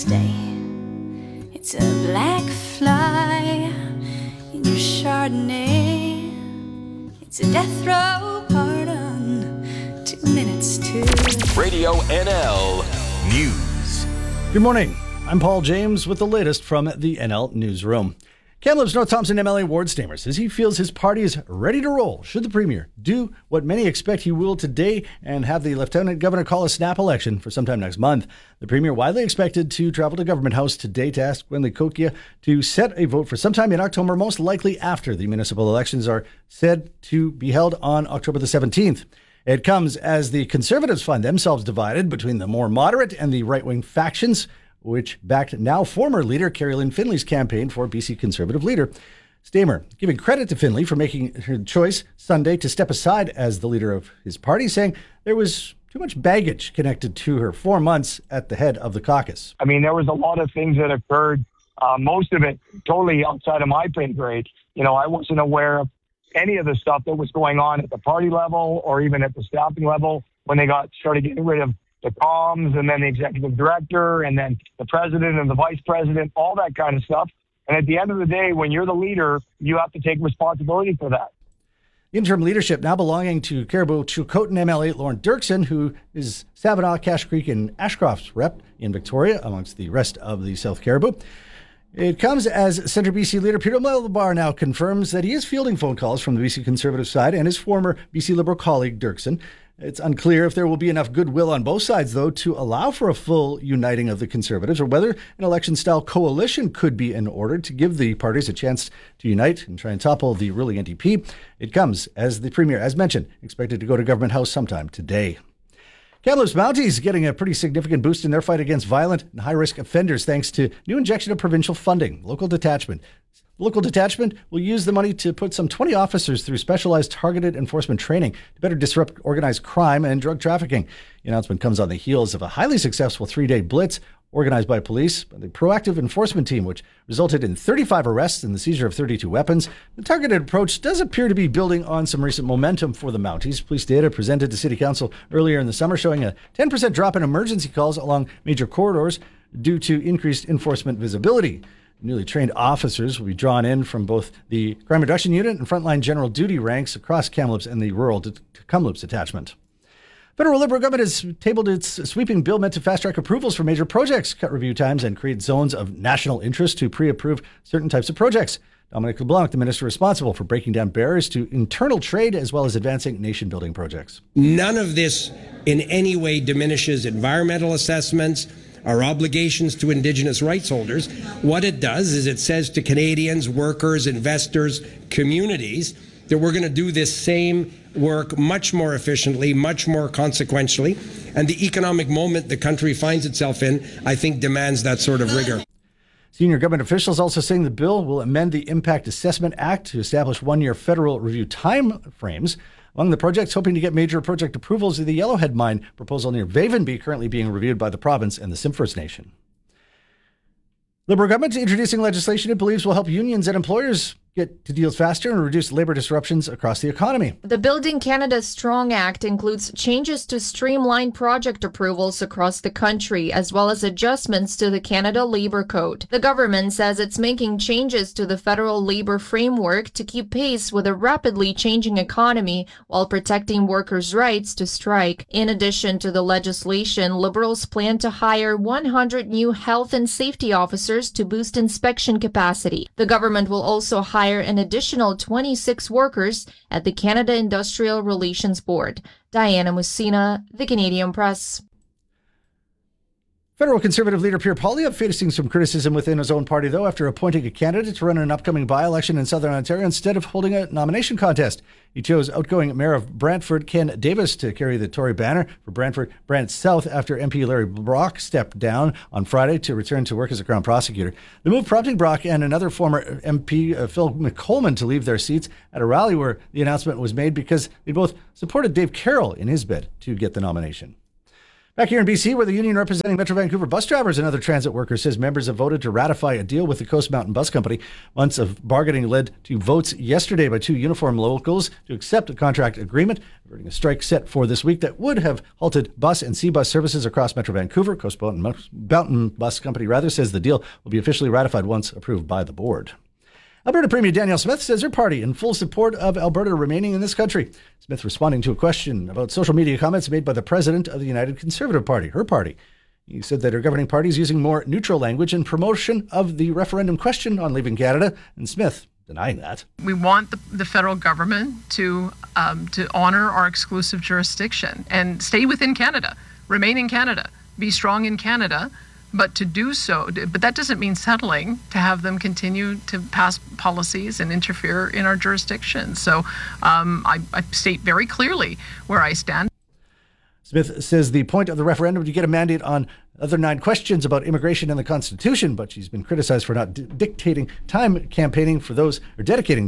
Stay. It's a black fly in your Chardonnay. It's a death row pardon. 2 minutes to Radio NL News. Good morning. I'm Paul James with the latest from the NL Newsroom. Kamloops North Thompson MLA Ward Stamer says he feels his party is ready to roll should the Premier do what many expect he will today and have the Lieutenant Governor call a snap election for sometime next month. The Premier widely expected to travel to Government House today to ask Gwendolyn Kokia to set a vote for sometime in October, most likely after the municipal elections are said to be held on October the 17th. It comes as the Conservatives find themselves divided between the more moderate and the right-wing factions, which backed now former leader Carrie Lynn Finley's campaign for BC Conservative leader. Stamer giving credit to Finley for making her choice Sunday to step aside as the leader of his party, saying there was too much baggage connected to her 4 months at the head of the caucus. I mean, there was a lot of things that occurred, most of it totally outside of my pay grade. You know, I wasn't aware of any of the stuff that was going on at the party level or even at the staffing level when they started getting rid of the comms and then the executive director and then the president and the vice president, all that kind of stuff. And at the end of the day, when you're the leader, you have to take responsibility for that. Interim leadership now belonging to Caribou-Chilcotin MLA Lauren Dirksen, who is Savannah, Cache Creek, and Ashcroft's rep in Victoria, amongst the rest of the South Caribou. It comes as Centre BC leader Peter Melbar now confirms that he is fielding phone calls from the BC Conservative side and his former BC Liberal colleague Dirksen. It's unclear if there will be enough goodwill on both sides, though, to allow for a full uniting of the Conservatives, or whether an election-style coalition could be in order to give the parties a chance to unite and try and topple the ruling NDP. It comes as the Premier, as mentioned, expected to go to Government House sometime today. Kamloops Mounties getting a pretty significant boost in their fight against violent and high-risk offenders thanks to new injection of provincial funding. Local detachment will use the money to put some 20 officers through specialized targeted enforcement training to better disrupt organized crime and drug trafficking. The announcement comes on the heels of a highly successful 3-day blitz organized by police by the proactive enforcement team, which resulted in 35 arrests and the seizure of 32 weapons. The targeted approach does appear to be building on some recent momentum for the Mounties. Police data presented to City Council earlier in the summer showing a 10% drop in emergency calls along major corridors due to increased enforcement visibility. Newly trained officers will be drawn in from both the Crime Reduction Unit and frontline general duty ranks across Kamloops and the rural Kamloops detachment. Federal Liberal government has tabled its sweeping bill meant to fast-track approvals for major projects, cut review times, and create zones of national interest to pre-approve certain types of projects. Dominic LeBlanc, the minister responsible for breaking down barriers to internal trade as well as advancing nation-building projects. None of this in any way diminishes environmental assessments, our obligations to Indigenous rights holders. What it does is it says to Canadians, workers, investors, communities that we're going to do this same work much more efficiently, much more consequentially. And the economic moment the country finds itself in, I think, demands that sort of rigor. Senior government officials also saying the bill will amend the Impact Assessment Act to establish one-year federal review time frames. Among the projects hoping to get major project approvals is the Yellowhead Mine proposal near Vavenby, currently being reviewed by the province and the Sim First Nation. Liberal government introducing legislation it believes will help unions and employers get to deals faster and reduce labor disruptions across the economy. The Building Canada Strong Act includes changes to streamline project approvals across the country, as well as adjustments to the Canada Labour Code. The government says it's making changes to the federal labor framework to keep pace with a rapidly changing economy while protecting workers' rights to strike. In addition to the legislation, Liberals plan to hire 100 new health and safety officers to boost inspection capacity. The government will also hire an additional 26 workers at the Canada Industrial Relations Board. Diana Mussina, The Canadian Press. Federal Conservative leader Pierre Poilievre facing some criticism within his own party, though, after appointing a candidate to run an upcoming by-election in Southern Ontario instead of holding a nomination contest. He chose outgoing Mayor of Brantford, Ken Davis, to carry the Tory banner for Brantford Brant South after MP Larry Brock stepped down on Friday to return to work as a Crown prosecutor. The move prompting Brock and another former MP, Phil McColman, to leave their seats at a rally where the announcement was made because they both supported Dave Carroll in his bid to get the nomination. Back here in BC, where the union representing Metro Vancouver bus drivers and other transit workers says members have voted to ratify a deal with the Coast Mountain Bus Company. Months of bargaining led to votes yesterday by two uniform locals to accept a contract agreement, averting a strike set for this week that would have halted bus and C-bus services across Metro Vancouver. Coast Mountain Bus Company says the deal will be officially ratified once approved by the board. Alberta Premier Danielle Smith says her party in full support of Alberta remaining in this country. Smith responding to a question about social media comments made by the president of the United Conservative Party, her party. He said that her governing party is using more neutral language in promotion of the referendum question on leaving Canada, and Smith denying that. We want the federal government to honor our exclusive jurisdiction and stay within Canada, remain in Canada, be strong in Canada. But to do so, but that doesn't mean settling to have them continue to pass policies and interfere in our jurisdiction. So I state very clearly where I stand. Smith says the point of the referendum to get a mandate on other 9 questions about immigration and the Constitution, but she's been criticized for not dedicating time campaigning for those to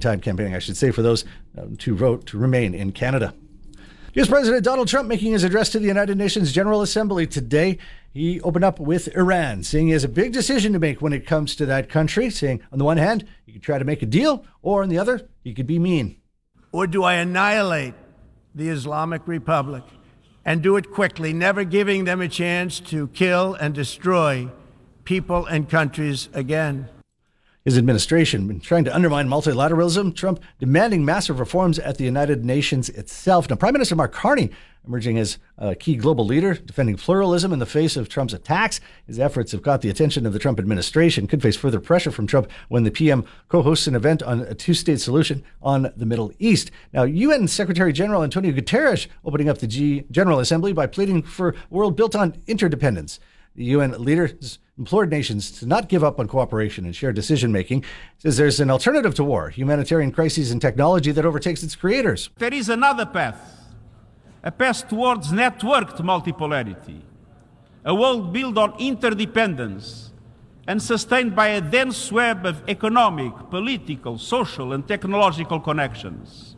those to vote to remain in Canada. U.S. President Donald Trump making his address to the United Nations General Assembly today. He opened up with Iran, saying he has a big decision to make when it comes to that country, saying on the one hand, he could try to make a deal, or on the other, he could be mean. Or do I annihilate the Islamic Republic and do it quickly, never giving them a chance to kill and destroy people and countries again? His administration been trying to undermine multilateralism, Trump demanding massive reforms at the United Nations itself. Now, Prime Minister Mark Carney emerging as a key global leader, defending pluralism in the face of Trump's attacks. His efforts have got the attention of the Trump administration, could face further pressure from Trump when the PM co-hosts an event on a two-state solution on the Middle East. Now, UN Secretary General Antonio Guterres opening up the General Assembly by pleading for a world built on interdependence. The UN leader has implored nations to not give up on cooperation and shared decision-making. Says there's an alternative to war, humanitarian crises and technology that overtakes its creators. There is another path, a path towards networked multipolarity, a world built on interdependence and sustained by a dense web of economic, political, social, and technological connections.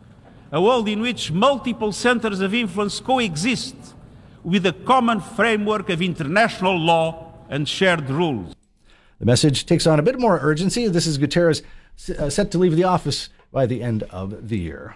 A world in which multiple centers of influence coexist with a common framework of international law and shared rules. The message takes on a bit more urgency. This is Guterres set to leave the office by the end of the year.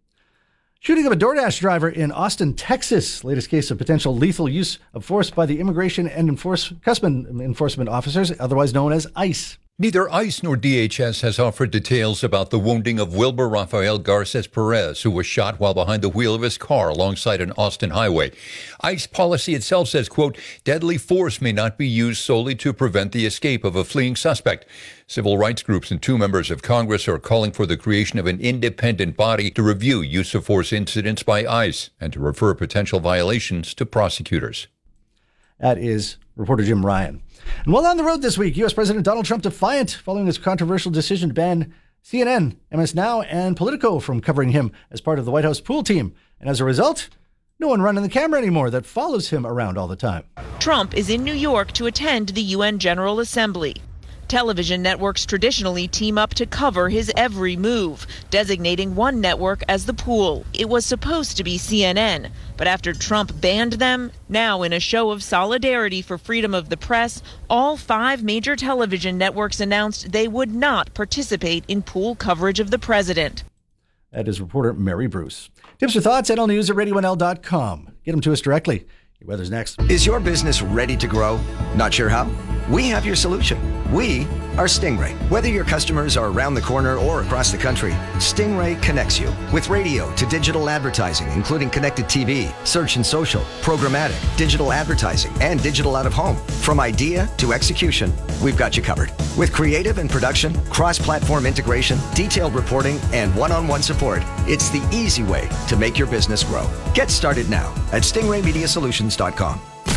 Shooting of a DoorDash driver in Austin, Texas. Latest case of potential lethal use of force by the Immigration and Customs Enforcement officers, otherwise known as ICE. Neither ICE nor DHS has offered details about the wounding of Wilbur Rafael Garces Perez, who was shot while behind the wheel of his car alongside an Austin highway. ICE policy itself says, quote, deadly force may not be used solely to prevent the escape of a fleeing suspect. Civil rights groups and 2 members of Congress are calling for the creation of an independent body to review use of force incidents by ICE and to refer potential violations to prosecutors. That is reporter Jim Ryan. And while on the road this week, U.S. President Donald Trump defiant following his controversial decision to ban CNN, MS Now, and Politico from covering him as part of the White House pool team. And as a result, no one running the camera anymore that follows him around all the time. Trump is in New York to attend the UN General Assembly. Television networks traditionally team up to cover his every move, designating one network as the pool. It was supposed to be CNN, but after Trump banned them, now in a show of solidarity for freedom of the press, all 5 major television networks announced they would not participate in pool coverage of the president. That is reporter Mary Bruce. Tips or thoughts, nlnews@radio1l.com. Get them to us directly. Your weather's next. Is your business ready to grow? Not sure how? We have your solution. We are Stingray. Whether your customers are around the corner or across the country, Stingray connects you with radio to digital advertising, including connected TV, search and social, programmatic, digital advertising, and digital out of home. From idea to execution, we've got you covered. With creative and production, cross-platform integration, detailed reporting, and one-on-one support, it's the easy way to make your business grow. Get started now at stingraymediasolutions.com.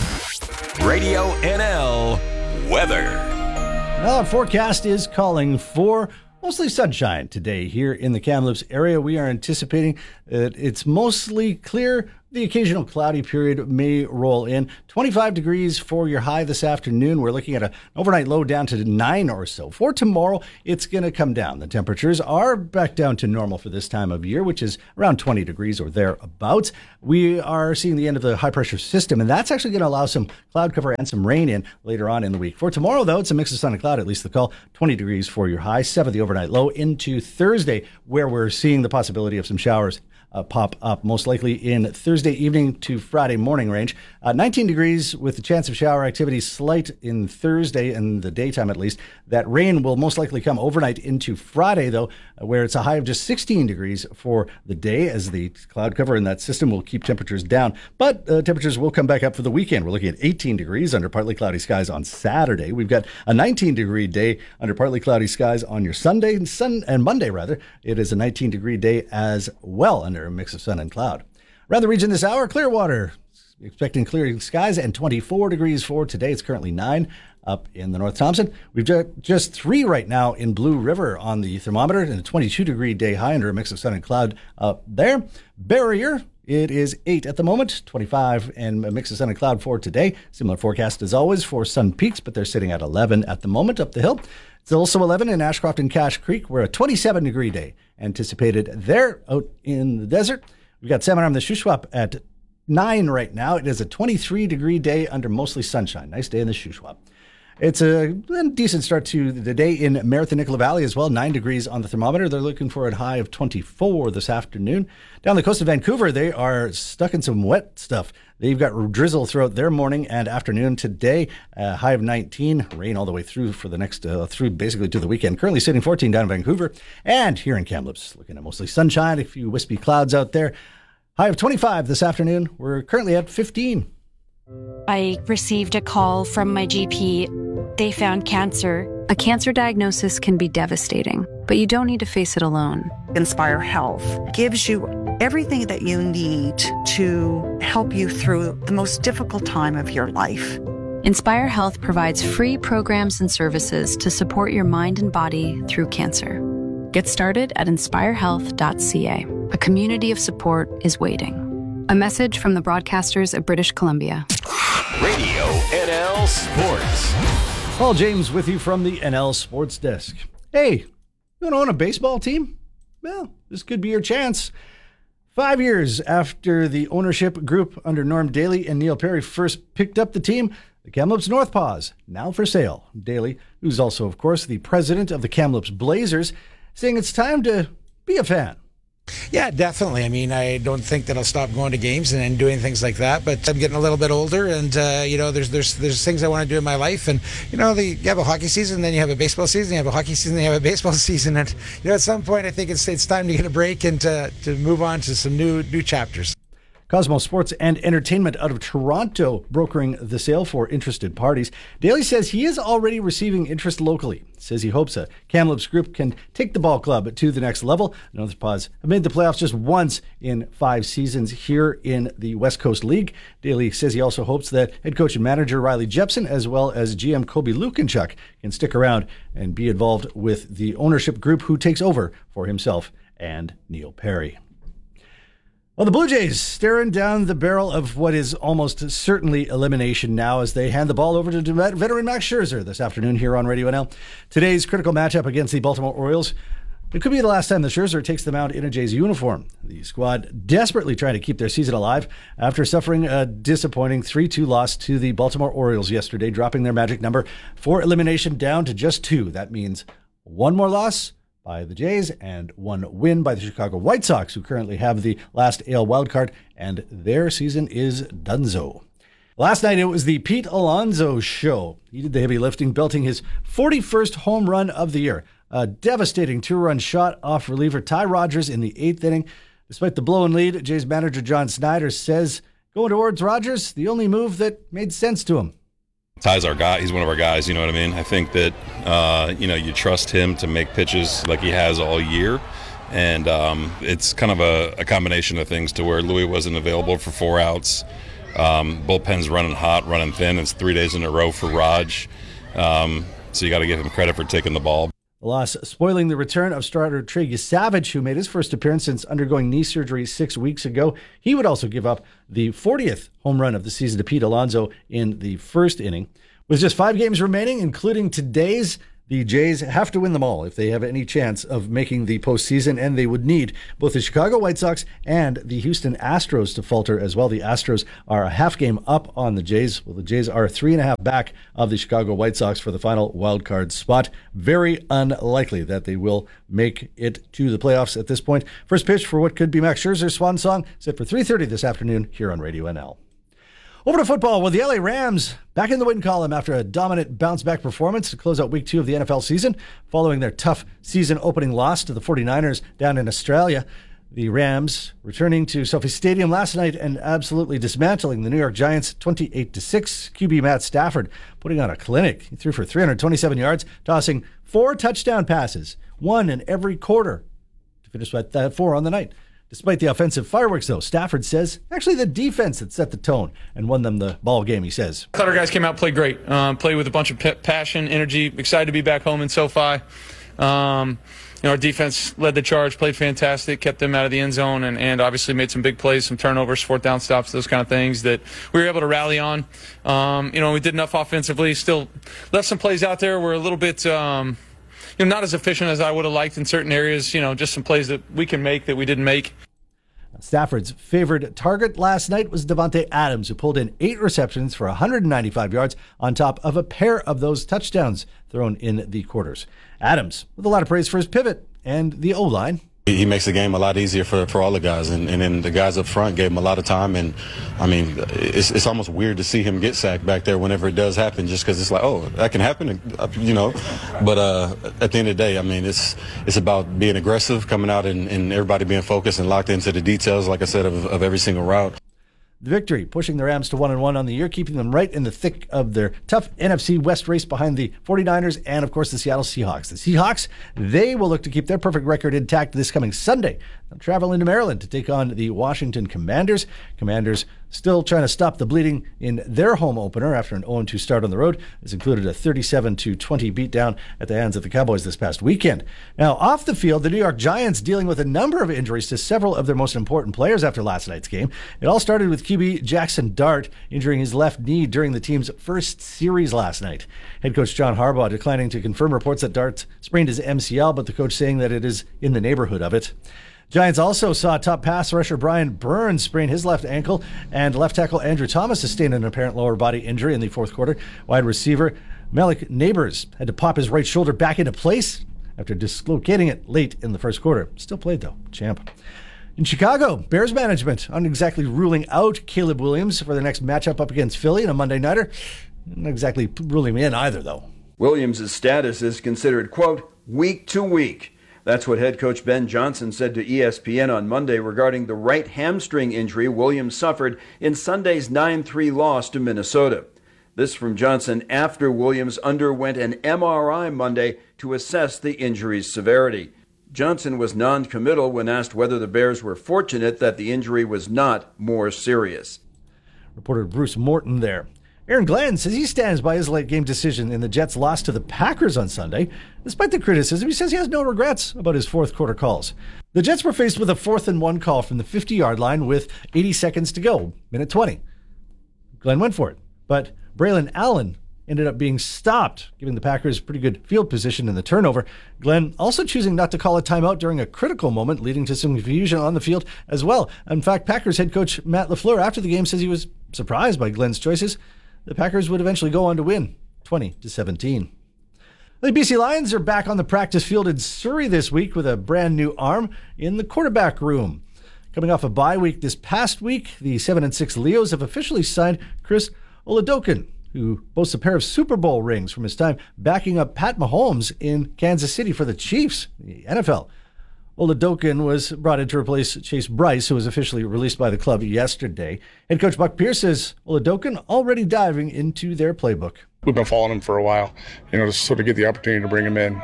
Radio NL weather. Well, our forecast is calling for mostly sunshine today here in the Kamloops area. We are anticipating that it's mostly clear The occasional cloudy period may roll in. 25 degrees for your high this afternoon. We're looking at an overnight low down to 9 or so. For tomorrow, it's going to come down. The temperatures are back down to normal for this time of year, which is around 20 degrees or thereabouts. We are seeing the end of the high-pressure system, and that's actually going to allow some cloud cover and some rain in later on in the week. For tomorrow, though, it's a mix of sun and cloud, at least the call. 20 degrees for your high, 7 the overnight low into Thursday, where we're seeing the possibility of some showers pop up, most likely in Thursday evening to Friday morning range. 19 degrees with the chance of shower activity slight in Thursday in the daytime at least. That rain will most likely come overnight into Friday, though, where it's a high of just 16 degrees for the day, as the cloud cover in that system will keep temperatures down. But temperatures will come back up for the weekend. We're looking at 18 degrees under partly cloudy skies on Saturday. We've got a 19-degree day under partly cloudy skies on your Sunday and Monday, rather. It is a 19-degree day as well under a mix of sun and cloud. Around the region this hour, Clearwater, expecting clearing skies and 24 degrees for today. It's currently 9 up in the North Thompson. We've just 3 right now in Blue River on the thermometer, and a 22-degree day high under a mix of sun and cloud up there. Barrier, it is 8 at the moment, 25 and a mix of sun and cloud for today. Similar forecast as always for Sun Peaks, but they're sitting at 11 at the moment up the hill. It's also 11 in Ashcroft and Cache Creek. We're a 27-degree day anticipated there out in the desert. We've got Salmon Arm the Shuswap at 9 right now. It is a 23-degree day under mostly sunshine. Nice day in the Shuswap. It's a decent start to the day in Marathon Nicola Valley as well. 9 degrees on the thermometer. They're looking for a high of 24 this afternoon. Down the coast of Vancouver, they are stuck in some wet stuff. They've got drizzle throughout their morning and afternoon today. High of 19. Rain all the way through for the next, through basically to the weekend. Currently sitting 14 down in Vancouver. And here in Kamloops, looking at mostly sunshine. A few wispy clouds out there. High of 25 this afternoon. We're currently at 15. I received a call from my GP. They found cancer. A cancer diagnosis can be devastating, but you don't need to face it alone. Inspire Health gives you everything that you need to help you through the most difficult time of your life. Inspire Health provides free programs and services to support your mind and body through cancer. Get started at inspirehealth.ca. A community of support is waiting. A message from the broadcasters of British Columbia. Radio NL Sports. Paul James with you from the NL Sports Desk. Hey, you want to own a baseball team? Well, this could be your chance. 5 years after the ownership group under Norm Daly and Neil Perry first picked up the team, the Kamloops Northpaws, now for sale. Daly, who's also, of course, the president of the Kamloops Blazers, saying it's time to be a fan. Yeah, definitely. I mean, I don't think that I'll stop going to games and doing things like that, but I'm getting a little bit older, and there's things I want to do in my life, and you have a hockey season, then you have a baseball season, you have a hockey season, then you have a baseball season, and at some point I think it's time to get a break and to move on to some new chapters. Cosmos Sports and Entertainment out of Toronto brokering the sale for interested parties. Daly says he is already receiving interest locally. Says he hopes a Kamloops group can take the ball club to the next level. Northpaws have made the playoffs just once in 5 seasons here in the West Coast League. Daly says he also hopes that head coach and manager Riley Jepson, as well as GM Kobe Lukinchuk, can stick around and be involved with the ownership group who takes over for himself and Neil Perry. Well, the Blue Jays staring down the barrel of what is almost certainly elimination now as they hand the ball over to veteran Max Scherzer this afternoon here on Radio NL. Today's critical matchup against the Baltimore Orioles. It could be the last time the Scherzer takes the mound in a Jays uniform. The squad desperately trying to keep their season alive after suffering a disappointing 3-2 loss to the Baltimore Orioles yesterday, dropping their magic number for elimination down to just 2. That means one more loss by the Jays and one win by the Chicago White Sox, who currently have the last AL wildcard, and their season is donezo. Last night, it was the Pete Alonso show. He did the heavy lifting, belting his 41st home run of the year. A devastating 2-run shot off reliever Ty Rogers in the 8th inning. Despite the blown lead, Jays manager John Snyder says going towards Rogers, the only move that made sense to him. Ty's our guy. He's one of our guys, you know what I mean? I think that, you trust him to make pitches like he has all year. And it's kind of a combination of things to where Louis wasn't available for 4 outs. Bullpen's running hot, running thin. It's 3 days in a row for Raj. So you got to give him credit for taking the ball. The loss spoiling the return of starter Trey Yesavage, who made his first appearance since undergoing knee surgery 6 weeks ago. He would also give up the 40th home run of the season to Pete Alonso in the first inning. With just 5 games remaining, including today's, the Jays have to win them all if they have any chance of making the postseason, and they would need both the Chicago White Sox and the Houston Astros to falter as well. The Astros are a half game up on the Jays. Well, the Jays are 3.5 back of the Chicago White Sox for the final wild card spot. Very unlikely that they will make it to the playoffs at this point. First pitch for what could be Max Scherzer's swan song set for 3:30 this afternoon here on Radio NL. Over to football, with the LA Rams back in the win column after a dominant bounce-back performance to close out Week 2 of the NFL season, following their tough season-opening loss to the 49ers down in Australia. The Rams returning to SoFi Stadium last night and absolutely dismantling the New York Giants 28-6. QB Matt Stafford putting on a clinic. He threw for 327 yards, tossing 4 touchdown passes, 1 in every quarter, to finish with that 4 on the night. Despite the offensive fireworks, though, Stafford says actually the defense that set the tone and won them the ball game, he says. I thought our guys came out, played great, played with a bunch of passion, energy, excited to be back home in SoFi. Our defense led the charge, played fantastic, kept them out of the end zone, and obviously made some big plays, some turnovers, 4th down stops, those kind of things that we were able to rally on. We did enough offensively, still left some plays out there. We're a little bit... not as efficient as I would have liked in certain areas, just some plays that we can make that we didn't make. Stafford's favored target last night was Davante Adams, who pulled in 8 receptions for 195 yards on top of a pair of those touchdowns thrown in the quarters. Adams with a lot of praise for his pivot and the O-line. He makes the game a lot easier for all the guys, and then the guys up front gave him a lot of time. And I mean, it's almost weird to see him get sacked back there whenever it does happen, just because it's like, oh, that can happen, But at the end of the day, I mean, it's about being aggressive, coming out, and everybody being focused and locked into the details, like I said, of every single route. The victory pushing the Rams to 1-1 on the year, keeping them right in the thick of their tough NFC West race behind the 49ers and, of course, the Seattle Seahawks. The Seahawks, they will look to keep their perfect record intact this coming Sunday. They'll travel into Maryland to take on the Washington Commanders. Commanders still trying to stop the bleeding in their home opener after an 0-2 start on the road. This included a 37-20 beatdown at the hands of the Cowboys this past weekend. Now, off the field, the New York Giants dealing with a number of injuries to several of their most important players after last night's game. It all started with QB Jackson Dart injuring his left knee during the team's first series last night. Head coach John Harbaugh declining to confirm reports that Dart sprained his MCL, but the coach saying that it is in the neighborhood of it. Giants also saw top pass rusher Brian Burns sprain his left ankle, and left tackle Andrew Thomas sustained an apparent lower body injury in the fourth quarter. Wide receiver Malik Neighbors had to pop his right shoulder back into place after dislocating it late in the first quarter. Still played, though. Champ. In Chicago, Bears management aren't exactly ruling out Caleb Williams for their next matchup up against Philly in a Monday nighter. Not exactly ruling him in either, though. Williams' status is considered, quote, week to week. That's what head coach Ben Johnson said to ESPN on Monday regarding the right hamstring injury Williams suffered in Sunday's 9-3 loss to Minnesota. This from Johnson after Williams underwent an MRI Monday to assess the injury's severity. Johnson was non-committal when asked whether the Bears were fortunate that the injury was not more serious. Reporter Bruce Morton there. Aaron Glenn says he stands by his late game decision in the Jets' loss to the Packers on Sunday. Despite the criticism, he says he has no regrets about his fourth quarter calls. The Jets were faced with a 4th-and-1 call from the 50-yard line with 80 seconds to go, minute 20. Glenn went for it, but Braylon Allen ended up being stopped, giving the Packers pretty good field position in the turnover. Glenn also choosing not to call a timeout during a critical moment, leading to some confusion on the field as well. In fact, Packers head coach Matt LaFleur after the game says he was surprised by Glenn's choices. The Packers would eventually go on to win 20-17. The BC Lions are back on the practice field in Surrey this week with a brand new arm in the quarterback room. Coming off a bye week this past week, the 7-6 Leos have officially signed Chris Oladokun, who boasts a pair of Super Bowl rings from his time backing up Pat Mahomes in Kansas City for the Chiefs, the NFL. Oladokun was brought in to replace Chase Bryce, who was officially released by the club yesterday. Head coach Buck Pierce says Oladokun already diving into their playbook. We've been following him for a while. To sort of get the opportunity to bring him in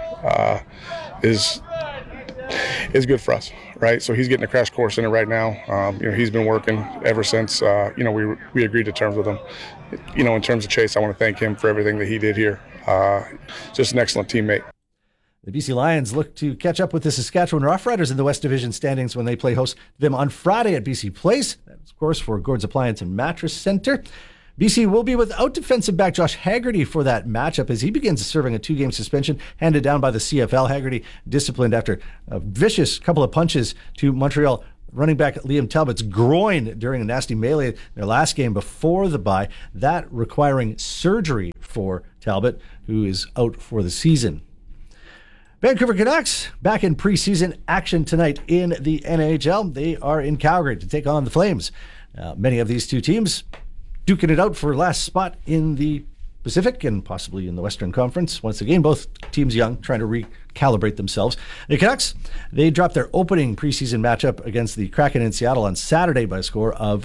is good for us, right? So he's getting a crash course in it right now. He's been working ever since, we agreed to terms with him. In terms of Chase, I want to thank him for everything that he did here. Just an excellent teammate. The BC Lions look to catch up with the Saskatchewan Roughriders in the West Division standings when they play host to them on Friday at BC Place. That's, of course, for Gord's Appliance and Mattress Center. BC will be without defensive back Josh Haggerty for that matchup as he begins serving a 2-game suspension handed down by the CFL. Haggerty disciplined after a vicious couple of punches to Montreal running back Liam Talbot's groin during a nasty melee in their last game before the bye, that requiring surgery for Talbot, who is out for the season. Vancouver Canucks back in preseason action tonight in the NHL. They are in Calgary to take on the Flames. Many of these two teams duking it out for last spot in the Pacific and possibly in the Western Conference. Once again, both teams young, trying to recalibrate themselves. The Canucks, they dropped their opening preseason matchup against the Kraken in Seattle on Saturday by a score of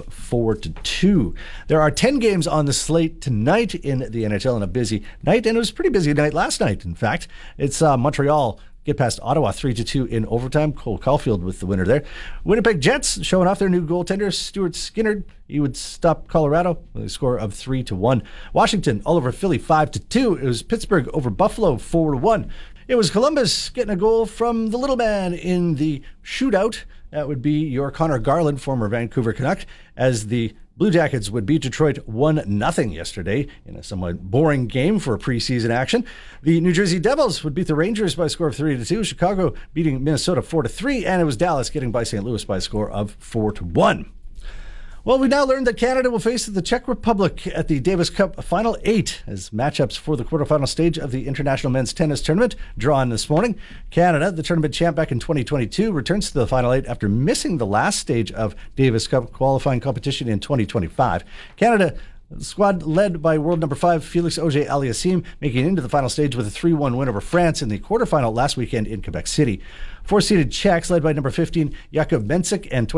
4-2. There are 10 games on the slate tonight in the NHL, and a busy night, and it was a pretty busy night last night, in fact. It's Montreal get past Ottawa 3-2 in overtime. Cole Caulfield with the winner there. Winnipeg Jets showing off their new goaltender, Stuart Skinner. He would stop Colorado with a score of 3-1. Washington all over Philly 5-2. It was Pittsburgh over Buffalo 4-1. It was Columbus getting a goal from the little man in the shootout. That would be your Connor Garland, former Vancouver Canuck, as the Blue Jackets would beat Detroit 1-0 yesterday in a somewhat boring game for preseason action. The New Jersey Devils would beat the Rangers by a score of 3-2. Chicago beating Minnesota 4-3, and it was Dallas getting by St. Louis by a score of 4-1. Well, we now learned that Canada will face the Czech Republic at the Davis Cup Final 8 as matchups for the quarterfinal stage of the International Men's Tennis Tournament drawn this morning. Canada, the tournament champ back in 2022, returns to the Final 8 after missing the last stage of Davis Cup qualifying competition in 2025. Canada, the squad led by world number 5 Felix Auger-Aliassime, making it into the final stage with a 3-1 win over France in the quarterfinal last weekend in Quebec City. 4-seeded Czechs led by number 15 Jakub Mensik and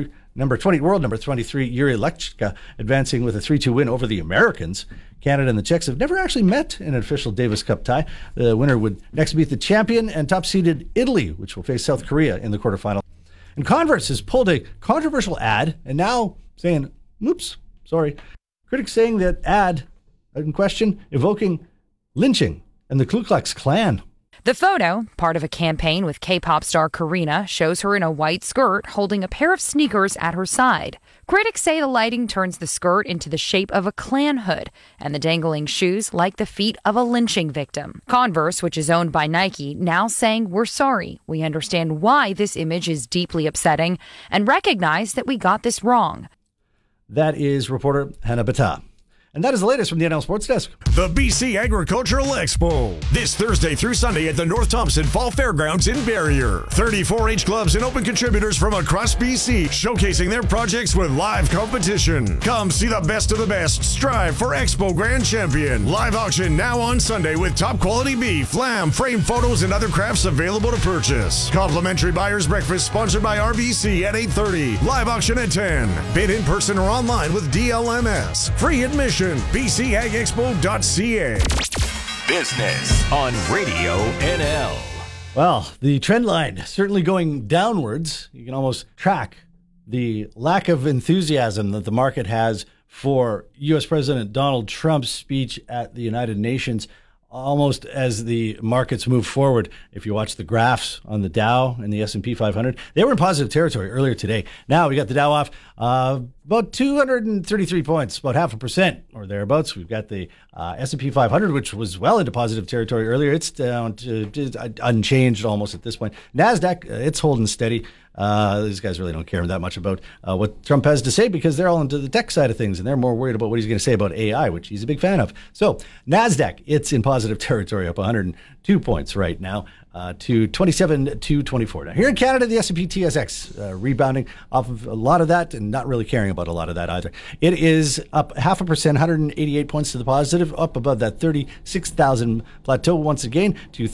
world number 23 Yuri Lechka advancing with a 3-2 win over the Americans. Canada and the Czechs have never actually met in an official Davis Cup tie. The winner would next beat the champion and top-seeded Italy, which will face South Korea in the quarterfinal. And Converse has pulled a controversial ad and now saying, oops, sorry. Critics saying that ad in question evoking lynching and the Ku Klux Klan. The photo, part of a campaign with K-pop star Karina, shows her in a white skirt holding a pair of sneakers at her side. Critics say the lighting turns the skirt into the shape of a Klan hood and the dangling shoes like the feet of a lynching victim. Converse, which is owned by Nike, now saying, "We're sorry. We understand why this image is deeply upsetting and recognize that we got this wrong." That is reporter Hannah Bata. And that is the latest from the NL Sports Desk. The BC Agricultural Expo. This Thursday through Sunday at the North Thompson Fall Fairgrounds in Barrier. 34H clubs and open contributors from across BC showcasing their projects with live competition. Come see the best of the best. Strive for Expo Grand Champion. Live auction now on Sunday with top quality beef, lamb, frame photos, and other crafts available to purchase. Complimentary buyer's breakfast sponsored by RBC at 8:30. Live auction at 10. Bid in person or online with DLMS. Free admission. BCAgExpo.ca. Business on Radio NL. Well, the trend line certainly going downwards. You can almost track the lack of enthusiasm that the market has for U.S. President Donald Trump's speech at the United Nations, almost as the markets move forward. If you watch the graphs on the Dow and the S&P 500, they were in positive territory earlier today. Now we got the Dow off about 233 points, about 0.5% or thereabouts. We've got the S&P 500, which was well into positive territory earlier. It's down to unchanged almost at this point. NASDAQ, it's holding steady. These guys really don't care that much about what Trump has to say because they're all into the tech side of things and they're more worried about what he's going to say about AI, which he's a big fan of. So NASDAQ, it's in positive territory, up 102 points right now to 27,224. Now here in Canada, the S&P TSX rebounding off of a lot of that and not really caring about a lot of that either. It is up 0.5%, 188 points to the positive, up above that 36,000 plateau once again to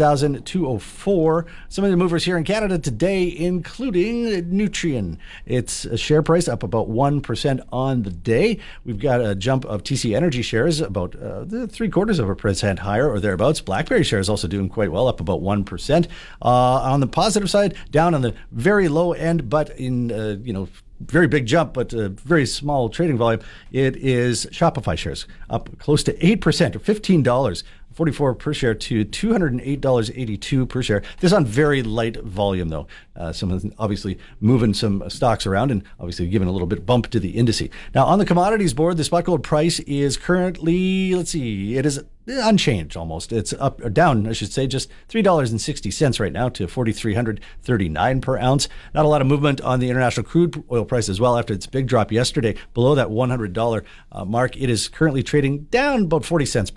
36,204. Some of the movers here in Canada today, including Nutrien. Its share price up about 1% on the day. We've got a jump of TC Energy shares about 0.75% higher or thereabouts. BlackBerry shares also doing quite well, up about 1%. On the positive side, down on the very low end, but in very big jump, but very small trading volume. It is Shopify shares up close to 8% or $15 $44 per share to $208.82 per share. This on very light volume, though. Someone's obviously moving some stocks around and obviously giving a little bit bump to the indice. Now, on the commodities board, the spot gold price is currently, it is unchanged almost. It's up or down, I should say, just $3.60 right now to $4,339 per ounce. Not a lot of movement on the international crude oil price as well after its big drop yesterday below that $100 mark. It is currently trading down about 40 cents per